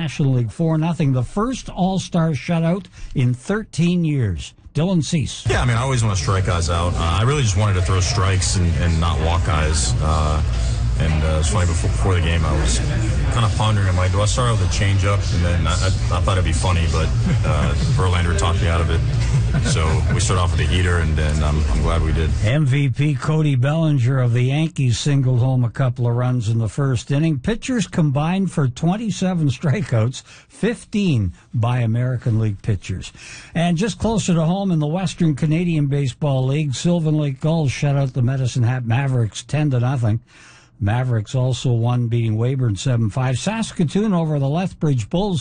National League 4-0. The first All-Star shutout in 13 years. Dylan Cease. Yeah, I always want to strike guys out. I really just wanted to throw strikes and not walk guys. And it was funny, before the game, I was kind of pondering, do I start with a change-up? And then I thought it'd be funny, but Verlander talked me out of it. So we started off with a heater, and then I'm glad we did. MVP Cody Bellinger of the Yankees singled home a couple of runs in the first inning. Pitchers combined for 27 strikeouts, 15 by American League pitchers. And just closer to home in the Western Canadian Baseball League, Sylvan Lake Gulls shut out the Medicine Hat Mavericks 10-0. Mavericks also won, beating Weyburn 7-5. Saskatoon over the Lethbridge Bulls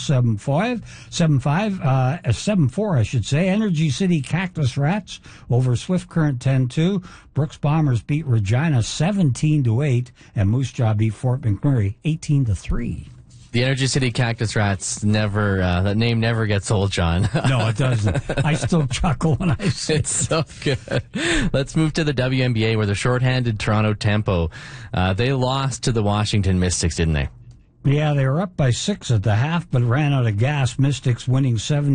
7-4, I should say. Energy City Cactus Rats over Swift Current 10-2. Brooks Bombers beat Regina 17-8, and Moose Jaw beat Fort McMurray 18-3. The Energy City Cactus Rats never, that name never gets old, John. No, it doesn't. I still chuckle when I say it's so good. Let's move to the WNBA, where the shorthanded Toronto Tempo, they lost to the Washington Mystics, didn't they? Yeah, they were up by 6 at the half, but ran out of gas. Mystics winning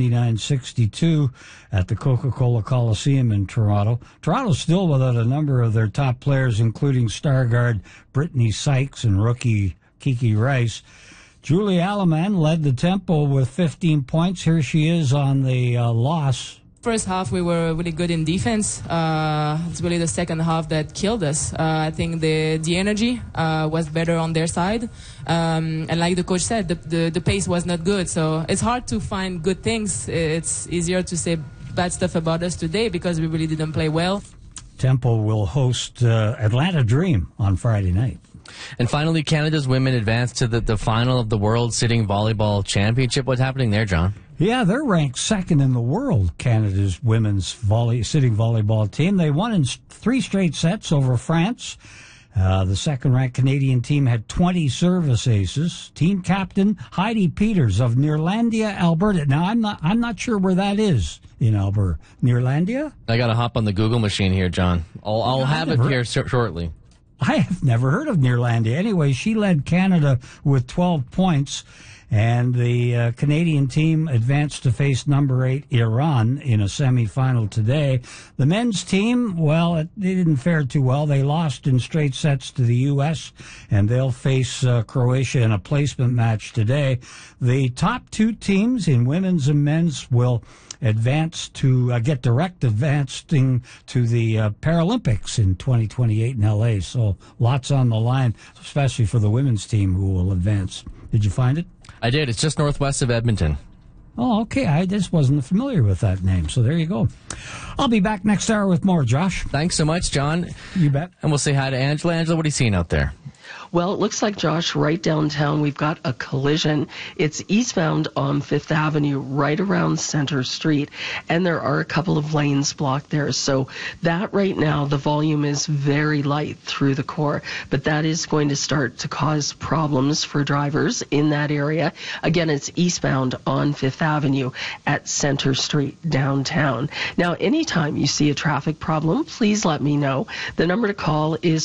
79-62 at the Coca-Cola Coliseum in Toronto. Toronto's still without a number of their top players, including star guard Brittany Sykes and rookie Kiki Rice. Julie Alaman led the Tempo with 15 points. Here she is on the loss. First half, we were really good in defense. It's really the second half that killed us. I think the energy was better on their side. And like the coach said, the pace was not good. So it's hard to find good things. It's easier to say bad stuff about us today because we really didn't play well. Tempo will host Atlanta Dream on Friday night. And finally, Canada's women advanced to the final of the World Sitting Volleyball Championship. What's happening there, John? Yeah, they're ranked second in the world, Canada's women's sitting volleyball team. They won in 3 straight sets over France. The second-ranked Canadian team had 20 service aces. Team captain Heidi Peters of Neerlandia, Alberta. Now, I'm not sure where that is in Alberta. Neerlandia? I got to hop on the Google machine here, John. I'll have it here shortly. I have never heard of Neerlandia. Anyway, she led Canada with 12 points, and the Canadian team advanced to face number 8 Iran in a semifinal today. The men's team, well, they didn't fare too well. They lost in straight sets to the U.S., and they'll face Croatia in a placement match today. The top 2 teams in women's and men's will advance to get direct advancing to the Paralympics in 2028 in L.A. So lots on the line, especially for the women's team who will advance. Did you find it? I did. It's just northwest of Edmonton. Oh, okay. I just wasn't familiar with that name. So there you go. I'll be back next hour with more, Josh. Thanks so much, John. You bet. And we'll say hi to Angela. Angela, what are you seeing out there? Well, it looks like, Josh, right downtown, we've got a collision. It's eastbound on 5th Avenue, right around Center Street, and there are a couple of lanes blocked there. So that right now, the volume is very light through the core, but that is going to start to cause problems for drivers in that area. Again, it's eastbound on 5th Avenue at Center Street downtown. Now, anytime you see a traffic problem, please let me know. The number to call is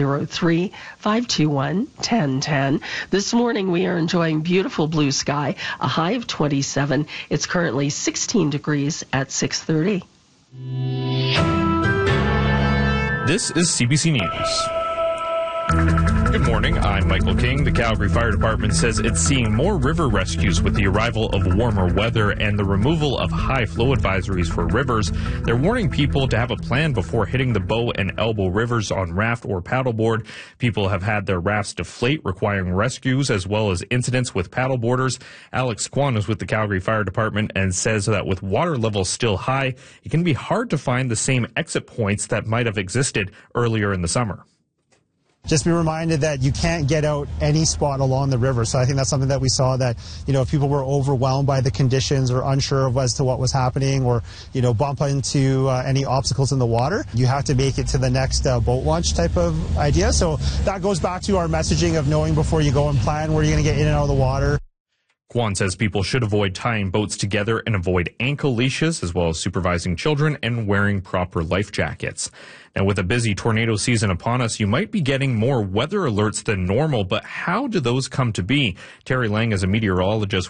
403-521-1010. This morning we are enjoying beautiful blue sky, a high of 27. It's currently 16 degrees at 6:30. This is CBC News. Good morning, I'm Michael King. The Calgary Fire Department says it's seeing more river rescues with the arrival of warmer weather and the removal of high flow advisories for rivers. They're warning people to have a plan before hitting the Bow and Elbow rivers on raft or paddleboard. People have had their rafts deflate, requiring rescues as well as incidents with paddleboarders. Alex Kwan is with the Calgary Fire Department and says that with water levels still high, it can be hard to find the same exit points that might have existed earlier in the summer. Just be reminded that you can't get out any spot along the river. So I think that's something that we saw, that, if people were overwhelmed by the conditions or unsure of as to what was happening, or, bump into any obstacles in the water, you have to make it to the next boat launch type of idea. So that goes back to our messaging of knowing before you go and plan where you're going to get in and out of the water. Kwan says people should avoid tying boats together and avoid ankle leashes, as well as supervising children and wearing proper life jackets. Now, with a busy tornado season upon us, you might be getting more weather alerts than normal, but how do those come to be? Terry Lang is a meteorologist